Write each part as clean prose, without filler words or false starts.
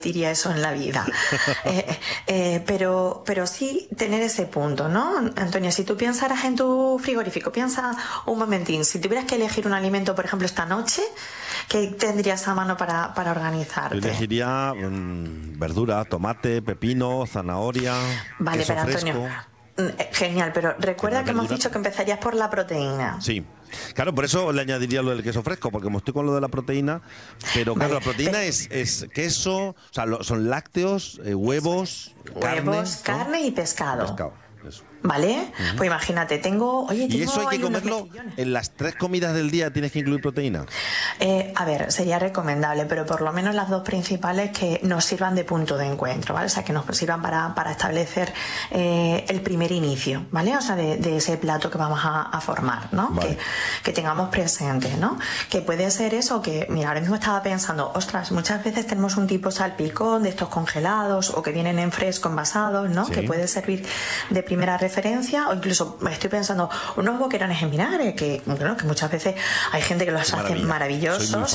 diría eso en la vida. Pero sí tener ese punto, ¿no? Antonio, si tú pensaras en tu frigorífico, piensa un momentín, si tuvieras que elegir un alimento, por ejemplo, esta noche, ¿qué tendrías a mano para organizarte? Yo elegiría verdura, tomate, pepino, zanahoria, vale, queso pero fresco. Antonio, genial, pero recuerda que hemos dicho que empezarías por la proteína. Sí, claro, por eso le añadiría lo del queso fresco, porque como estoy con lo de la proteína, pero claro, la proteína es queso, o sea, son lácteos, huevos, carne y pescado. Eso. ¿Vale? Pues imagínate, ¿Y eso hay que comerlo en las 3 comidas del día? ¿Tienes que incluir proteína? A ver, sería recomendable, pero por lo menos las 2 principales que nos sirvan de punto de encuentro, ¿vale? O sea, que nos sirvan para establecer el primer inicio, ¿vale? O sea, de ese plato que vamos a formar, ¿no? Vale. Que tengamos presente, ¿no? Que puede ser eso, que, mira, ahora mismo estaba pensando, ostras, muchas veces tenemos un tipo salpicón de estos congelados o que vienen en fresco envasados, ¿no? Sí. Que puede servir de primera referencia, o incluso estoy pensando unos boquerones en vinagre que muchas veces hay gente que los hace maravillosos.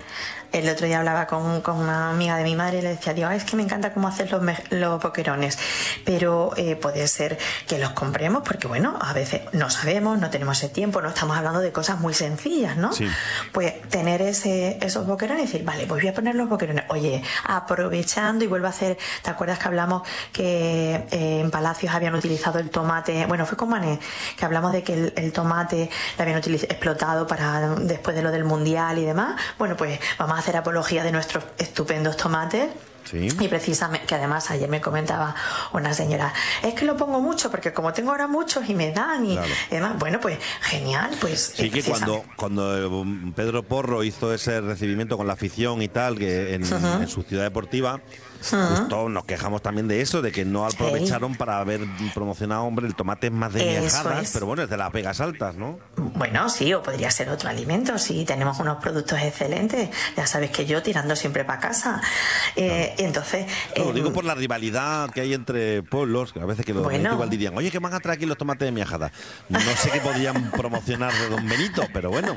El otro día hablaba con una amiga de mi madre y le decía, Dios, es que me encanta cómo haces los boquerones, pero puede ser que los compremos porque bueno, a veces no sabemos, no tenemos ese tiempo, no estamos hablando de cosas muy sencillas, ¿no? Sí. Pues tener esos boquerones y decir, vale, pues voy a poner los boquerones, oye, aprovechando, y vuelvo a hacer, ¿te acuerdas que hablamos que en Palacios habían utilizado el tomate? Bueno, fue con Mané, que hablamos de que el tomate lo habían explotado para después de lo del Mundial y demás. Bueno, pues vamos a hacer apología de nuestros estupendos tomates. Sí. Y precisamente, que además ayer me comentaba una señora, es que lo pongo mucho porque como tengo ahora muchos y me dan y demás, bueno, pues genial, pues sí, que cuando Pedro Porro hizo ese recibimiento con la afición y tal, que en su ciudad deportiva, justo nos quejamos también de eso, de que no aprovecharon para haber promocionado, hombre, el tomate es más de Miajadas, pero bueno, es de las Vegas Altas, ¿no? Bueno, sí, o podría ser otro alimento, si tenemos unos productos excelentes, ya sabes que yo tirando siempre para casa. Y entonces... Lo digo por la rivalidad que hay entre pueblos, que a veces que los igual dirían, oye, que van a traer aquí los tomates de Miajadas. No sé qué podían promocionar de Don Benito, pero bueno.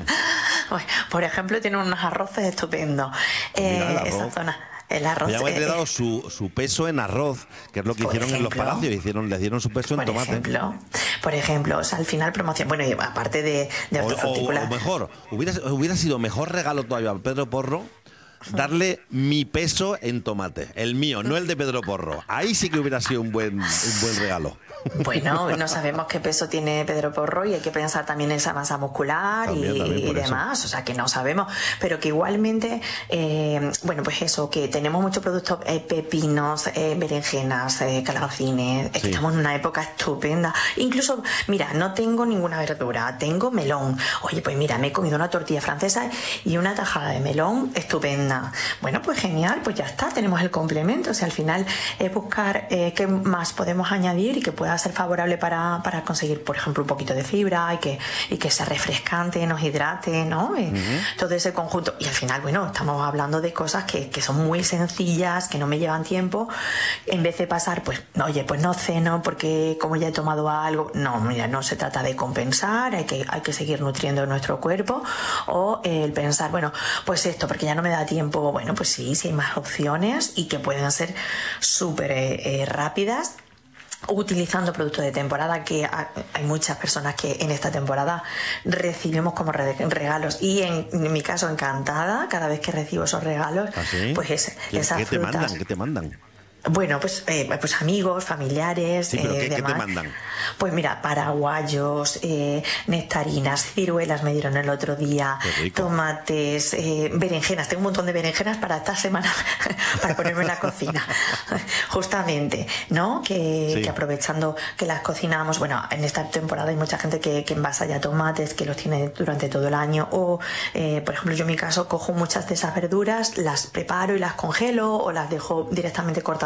Por ejemplo, tienen unos arroces estupendos. Esa zona... El arroz. Ya he dado su peso en arroz, que es lo que hicieron en los Palacios, les dieron su peso en tomate. Por ejemplo, o sea, al final promoción, bueno, y aparte de hortofrutícola. O mejor, hubiera sido mejor regalo todavía a Pedro Porro darle mi peso en tomate, el mío, no el de Pedro Porro. Ahí sí que hubiera sido un buen Bueno, no sabemos qué peso tiene Pedro Porro y hay que pensar también en esa masa muscular y demás, o sea que no sabemos, pero que igualmente, bueno, pues eso, que tenemos muchos productos, pepinos, berenjenas, calabacines, que estamos en una época estupenda. Incluso, mira, no tengo ninguna verdura, tengo melón. Oye, pues mira, me he comido una tortilla francesa y una tajada de melón estupenda. Bueno, pues genial, pues ya está, tenemos el complemento. O sea, al final es buscar qué más podemos añadir y que pueda ser favorable para conseguir, por ejemplo, un poquito de fibra y que sea refrescante, nos hidrate, ¿no? Todo ese conjunto. Y al final, bueno, estamos hablando de cosas que son muy sencillas, que no me llevan tiempo. En vez de pasar, pues, oye, pues no ceno porque como ya he tomado algo. No, mira, no se trata de compensar, hay que seguir nutriendo nuestro cuerpo. O el pensar, bueno, pues esto, porque ya no me da tiempo. Bueno, pues sí hay más opciones y que pueden ser súper rápidas, utilizando productos de temporada, que hay muchas personas que en esta temporada recibimos como regalos, y en mi caso encantada cada vez que recibo esos regalos. ¿Ah, sí? Pues esas ¿Qué frutas. ¿Qué te mandan? Bueno, pues amigos, familiares, sí, pero ¿qué demás. te mandan? Pues mira, paraguayos, nectarinas, ciruelas me dieron el otro día, tomates, berenjenas. Tengo un montón de berenjenas para esta semana, para ponerme en la cocina. Justamente, ¿no? Que aprovechando que las cocinamos, bueno, en esta temporada hay mucha gente que envasa ya tomates, que los tiene durante todo el año. O, por ejemplo, yo en mi caso cojo muchas de esas verduras, las preparo y las congelo o las dejo directamente cortadas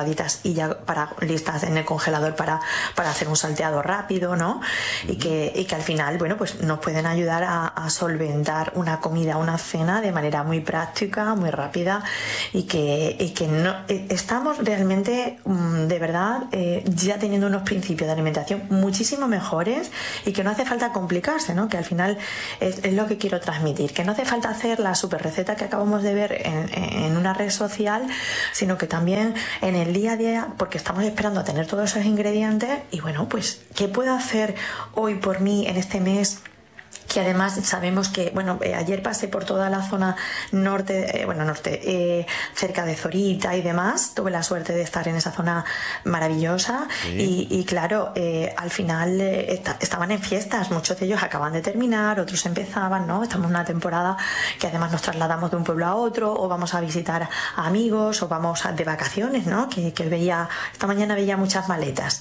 preparaditas y ya listas en el congelador para hacer un salteado rápido, ¿no? Y que al final, bueno, pues nos pueden ayudar a solventar una comida, una cena de manera muy práctica, muy rápida, y que no estamos realmente, de verdad, ya teniendo unos principios de alimentación muchísimo mejores, y que no hace falta complicarse, ¿no? Que al final es lo que quiero transmitir, que no hace falta hacer la super receta que acabamos de ver en una red social, sino que también en el día a día, porque estamos esperando a tener todos esos ingredientes. Y bueno, pues ¿qué puedo hacer hoy por mí en este mes? Que además sabemos que, bueno, ayer pasé por toda la zona norte, cerca de Zorita y demás. Tuve la suerte de estar en esa zona maravillosa. Sí. Y claro, al final estaban en fiestas. Muchos de ellos acaban de terminar, otros empezaban, ¿no? Estamos en una temporada que además nos trasladamos de un pueblo a otro, o vamos a visitar a amigos, o vamos de vacaciones, ¿no? Que esta mañana veía muchas maletas.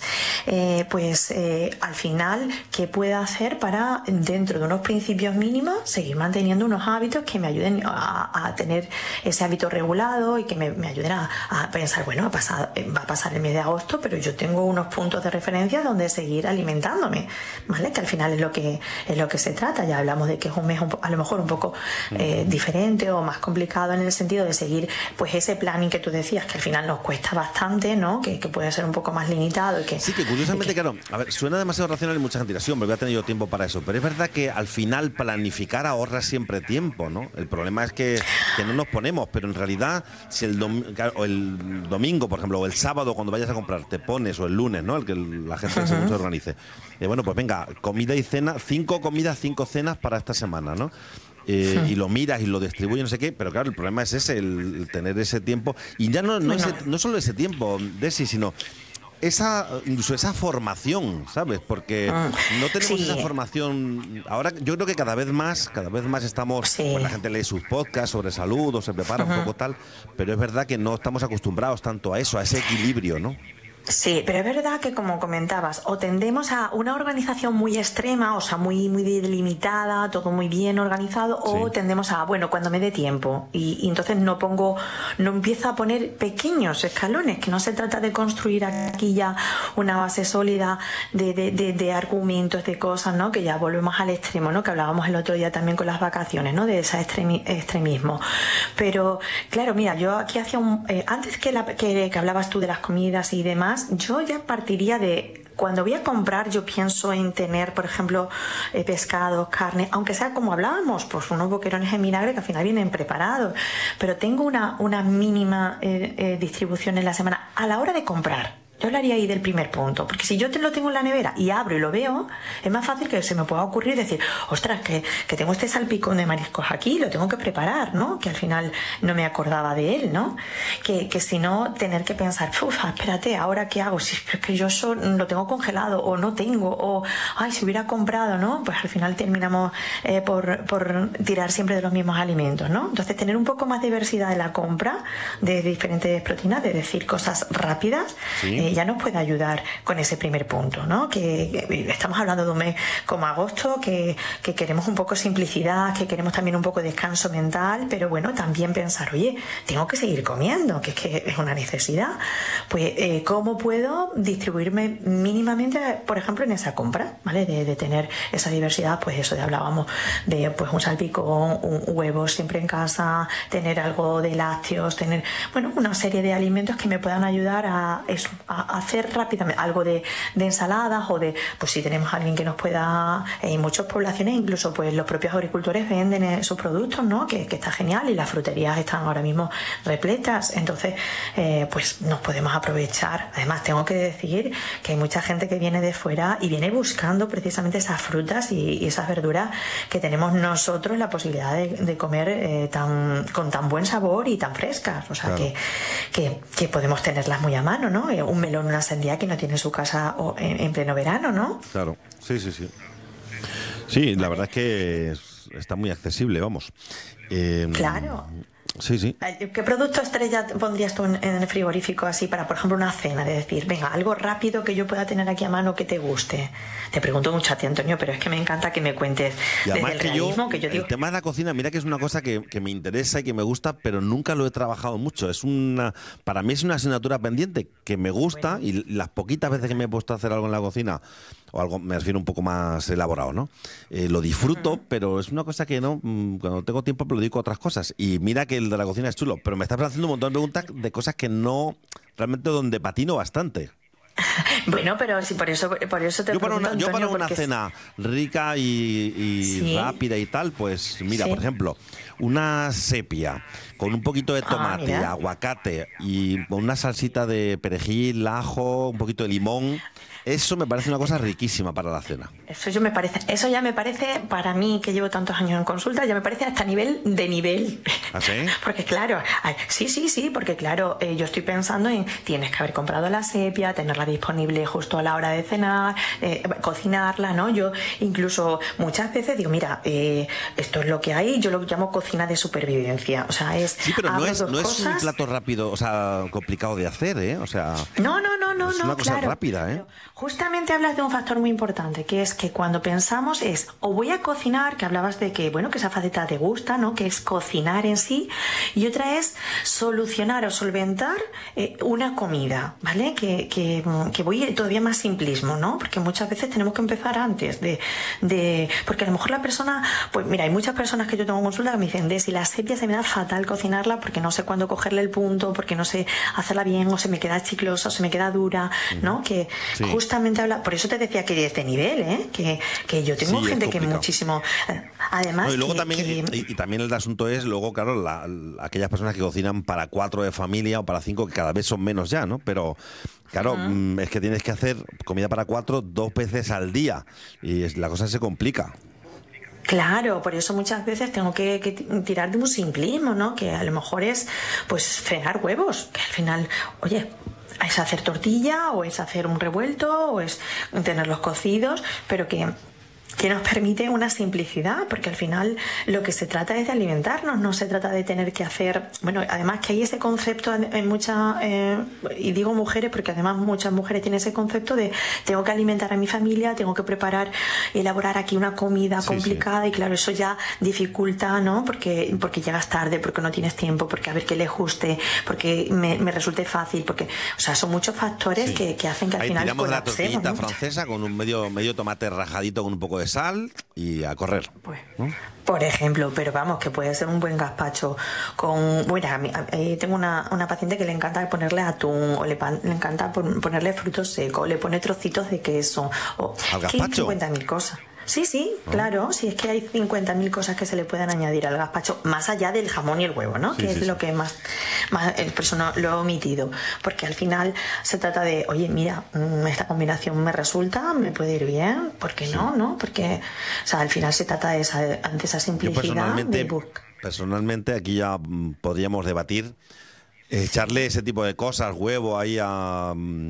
Al final, ¿qué puedo hacer para, dentro de unos principios mínimos, seguir manteniendo unos hábitos que me ayuden a tener ese hábito regulado, y que me ayuden a pensar, bueno, va a pasar el mes de agosto, pero yo tengo unos puntos de referencia donde seguir alimentándome, ¿vale? Que al final es lo que se trata. Ya hablamos de que es un mes a lo mejor un poco diferente o más complicado, en el sentido de seguir pues ese planning que tú decías, que al final nos cuesta bastante, ¿no? Que puede ser un poco más limitado. Sí, que curiosamente, claro, a ver, suena demasiado racional y mucha gente dirá, sí, hombre, voy a tener yo tiempo para eso, pero es verdad que al final planificar ahorra siempre tiempo, ¿no? El problema es que no nos ponemos, pero en realidad si el domingo, por ejemplo, o el sábado cuando vayas a comprar te pones, o el lunes, ¿no? El que la gente se organice. Bueno, pues venga, comida y cena, 5 comidas, 5 cenas para esta semana, ¿no? Y lo miras y lo distribuyes, no sé qué, pero claro, el problema es ese, el tener ese tiempo. Y ya no solo ese tiempo, Desi, sino incluso esa formación, ¿sabes? Porque no tenemos esa formación. Ahora yo creo que cada vez más estamos, pues la gente lee sus podcasts sobre salud o se prepara un poco tal, pero es verdad que no estamos acostumbrados tanto a eso, a ese equilibrio, ¿no? Sí, pero es verdad que, como comentabas, o tendemos a una organización muy extrema, o sea, muy, muy delimitada, todo muy bien organizado, o tendemos a, bueno, cuando me dé tiempo, y entonces no empiezo a poner pequeños escalones, que no se trata de construir aquí ya una base sólida de argumentos, de cosas, ¿no? Que ya volvemos al extremo, ¿no? Que hablábamos el otro día también con las vacaciones, ¿no? De ese extremismo. Pero, claro, mira, yo aquí hacía antes que hablabas tú de las comidas y demás, yo ya partiría de, cuando voy a comprar, yo pienso en tener, por ejemplo, pescados, carne, aunque sea como hablábamos, pues unos boquerones en vinagre que al final vienen preparados, pero tengo una mínima distribución en la semana a la hora de comprar. Yo hablaría ahí del primer punto, porque si yo lo tengo en la nevera y abro y lo veo, es más fácil que se me pueda ocurrir decir, ostras, que tengo este salpicón de mariscos aquí, lo tengo que preparar, ¿no? Que al final no me acordaba de él, ¿no? Que si no, tener que pensar, espérate, ¿ahora qué hago? Si es que yo eso lo tengo congelado, o no tengo, o, si hubiera comprado, ¿no? Pues al final terminamos por tirar siempre de los mismos alimentos, ¿no? Entonces, tener un poco más diversidad en la compra de diferentes proteínas, de decir cosas rápidas, ya nos puede ayudar con ese primer punto, ¿no? Que estamos hablando de un mes como agosto, que queremos un poco simplicidad, que queremos también un poco descanso mental, pero bueno, también pensar, oye, tengo que seguir comiendo, que es una necesidad. Pues, ¿cómo puedo distribuirme mínimamente, por ejemplo, en esa compra, ¿vale? De tener esa diversidad, pues eso, hablábamos de pues un salpicón, huevos siempre en casa, tener algo de lácteos, tener, bueno, una serie de alimentos que me puedan ayudar a eso, a hacer rápidamente algo de ensaladas, o de, pues si tenemos a alguien que nos pueda, en muchas poblaciones incluso pues los propios agricultores venden sus productos, ¿no? Que está genial, y las fruterías están ahora mismo repletas, entonces pues nos podemos aprovechar. Además, tengo que decir que hay mucha gente que viene de fuera y viene buscando precisamente esas frutas y esas verduras que tenemos nosotros la posibilidad de comer con tan buen sabor y tan frescas, o sea, claro, que podemos tenerlas muy a mano, ¿no? Un melón, una sandía que no tiene en su casa en pleno verano, ¿no? Claro, sí. Sí, la verdad es que está muy accesible, vamos. Claro. Sí, sí. ¿Qué producto estrella pondrías tú en el frigorífico así para, por ejemplo, una cena? De decir, venga, algo rápido que yo pueda tener aquí a mano que te guste. Te pregunto mucho a ti, Antonio, pero es que me encanta que me cuentes desde el realismo que yo digo. El tema de la cocina, mira que es una cosa que me interesa y que me gusta, pero nunca lo he trabajado mucho. Para mí es una asignatura pendiente que me gusta, y las poquitas veces que me he puesto a hacer algo en la cocina, o algo, me refiero un poco más elaborado, ¿no? Lo disfruto, pero es una cosa que no, cuando tengo tiempo me lo dedico a otras cosas. Y mira que el de la cocina es chulo, pero me estás haciendo un montón de preguntas de cosas que no, realmente donde patino bastante. Bueno, pero sí, por eso te pregunto, Yo para Antonio, una cena rica y ¿Sí? rápida y tal, pues mira, por ejemplo, una sepia con un poquito de tomate, aguacate y una salsita de perejil, ajo, un poquito de limón. Eso me parece una cosa riquísima para la cena. Eso ya me parece, para mí, que llevo tantos años en consulta, ya me parece hasta nivel de nivel. ¿Ah, sí? Porque claro, sí, porque claro, yo estoy pensando en, tienes que haber comprado la sepia, tenerla disponible justo a la hora de cenar, cocinarla, ¿no? Yo incluso muchas veces digo, mira, esto es lo que hay, yo lo llamo cocina de supervivencia. O sea, es... Sí, pero no es un plato rápido, o sea, complicado de hacer, ¿eh? O sea... No, es una cosa rápida, ¿eh? Justamente hablas de un factor muy importante, que es que cuando pensamos es, o voy a cocinar, que hablabas de que, bueno, que esa faceta te gusta, ¿no? Que es cocinar en sí, y otra es solucionar o solventar una comida, ¿vale? Que voy todavía más simplismo, ¿no? Porque muchas veces tenemos que empezar antes porque a lo mejor la persona, pues mira, hay muchas personas que yo tengo en consulta que me dicen, si la sepia se me da fatal cocinarla porque no sé cuándo cogerle el punto, porque no sé hacerla bien, o se me queda chiclosa, o se me queda dura, ¿no? Que sí. Justamente habla, por eso te decía que de este nivel, ¿eh? Que yo tengo gente que muchísimo, además, no, y luego también el asunto es luego, claro, aquellas personas que cocinan para 4 de familia o para 5, que cada vez son menos ya, ¿no? Pero claro, es que tienes que hacer comida para 4 2 veces al día y la cosa se complica. Claro, por eso muchas veces tengo que tirar de un simplismo, ¿no? Que a lo mejor es, pues, fregar huevos, que al final, oye, es hacer tortilla, o es hacer un revuelto, o es tenerlos cocidos, pero que nos permite una simplicidad, porque al final lo que se trata es de alimentarnos, no se trata de tener que hacer, bueno, además que hay ese concepto en muchas, y digo mujeres porque además muchas mujeres tienen ese concepto de tengo que alimentar a mi familia, tengo que preparar y elaborar aquí una comida complicada, sí. Y claro, eso ya dificulta, ¿no? Porque llegas tarde, porque no tienes tiempo, porque a ver qué le guste, porque me resulte fácil, porque, o sea, son muchos factores que hacen que al final tiramos la tortillita francesa con un medio tomate rajadito con un poco de sal y a correr. Pues, ¿no? Por ejemplo, pero vamos, que puede ser un buen gazpacho con... Bueno, tengo una paciente que le encanta ponerle atún, o le encanta ponerle frutos secos, le pone trocitos de queso, o... ¿Al gazpacho? 50.000 cosas. Sí, claro, sí, es que hay 50.000 cosas que se le pueden añadir al gazpacho, más allá del jamón y el huevo, ¿no? Que es lo que más por eso no lo he omitido, porque al final se trata de, oye, mira, esta combinación me resulta, me puede ir bien, ¿por qué no? Porque, o sea, al final se trata de esa simplicidad. Personalmente, aquí ya podríamos debatir. Echarle ese tipo de cosas, huevo ahí a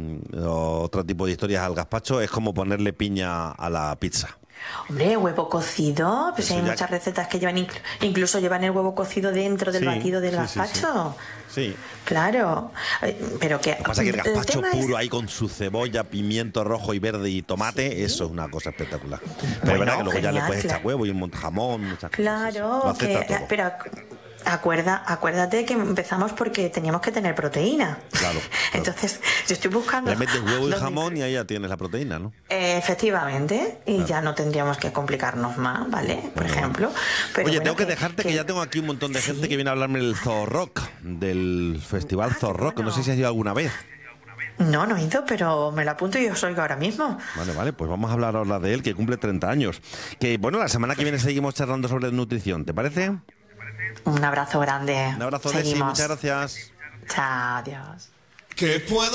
otro tipo de historias al gazpacho, es como ponerle piña a la pizza. Hombre, huevo cocido, pues hay muchas recetas que llevan incluso llevan el huevo cocido dentro del batido del gazpacho. Sí. Claro, pero que... Lo que pasa es que el gazpacho puro ahí con su cebolla, pimiento rojo y verde y tomate, eso es una cosa espectacular. Pero es verdad que luego ya le puedes echar huevo y un jamón, muchas cosas. Pero... Acuérdate que empezamos porque teníamos que tener proteína. Claro. Entonces, yo estoy buscando... Le metes huevo y jamón y ahí ya tienes la proteína, ¿no? Efectivamente, y ya no tendríamos que complicarnos más, ¿vale? Por ejemplo. Pero oye, tengo que dejarte que ya tengo aquí un montón de gente que viene a hablarme del Zoo Rock, del festival Zoo Rock, no sé si has ido alguna vez. No he ido, pero me lo apunto y os oigo ahora mismo. Vale, pues vamos a hablar ahora de él, que cumple 30 años. Que, bueno, la semana que viene seguimos charlando sobre nutrición, ¿te parece? Un abrazo grande. Un abrazo, Desi, muchas gracias. Chao, adiós. ¿Qué puedo